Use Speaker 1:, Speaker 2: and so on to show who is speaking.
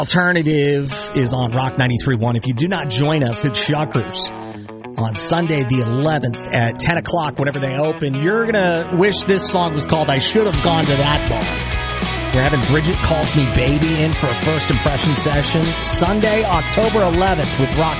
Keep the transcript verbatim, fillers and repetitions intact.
Speaker 1: Alternative is on Rock ninety-three point one. If you do not join us at Shuckers on Sunday the eleventh at ten o'clock, whenever they open, you're going to wish this song was called I Should Have Gone to That Bar. We're having Bridget Calls Me Baby in for a first impression session Sunday, October eleventh with Rock